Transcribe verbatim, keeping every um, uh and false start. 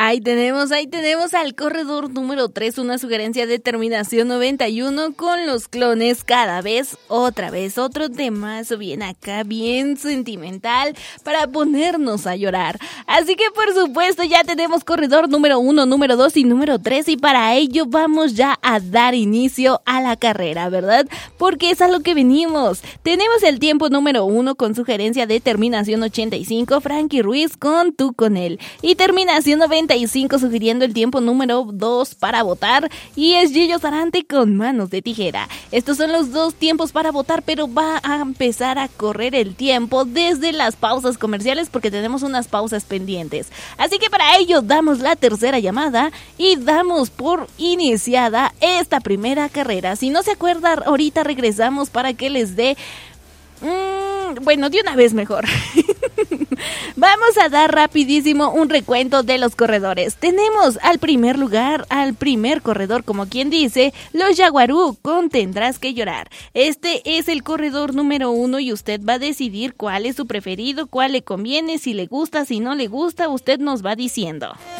Ahí tenemos, ahí tenemos al corredor número tres, una sugerencia de terminación noventa y uno con los clones cada vez, otra vez, otro temazo bien acá, bien sentimental para ponernos a llorar. Así que por supuesto ya tenemos corredor número uno, número dos y número tres y para ello vamos ya a dar inicio a la carrera, ¿verdad? Porque es a lo que venimos. Tenemos el tiempo número uno con sugerencia de terminación ochenta y cinco, Frankie Ruiz con Tú con él. Y terminación noventa y cinco sugiriendo el tiempo número dos para votar y es Gillo Sarante con Manos de Tijera. Estos son los dos tiempos para votar, pero va a empezar a correr el tiempo desde las pausas comerciales porque tenemos unas pausas pendientes. Así que para ello damos la tercera llamada y damos por iniciada esta primera carrera. Si no se acuerdan, ahorita regresamos para que les dé... Mmm, bueno, de una vez mejor. Vamos a dar rapidísimo un recuento de los corredores. Tenemos al primer lugar, al primer corredor, como quien dice, los Yaguarú con Tendrás que llorar. Este es el corredor número uno y usted va a decidir cuál es su preferido, cuál le conviene, si le gusta, si no le gusta, usted nos va diciendo.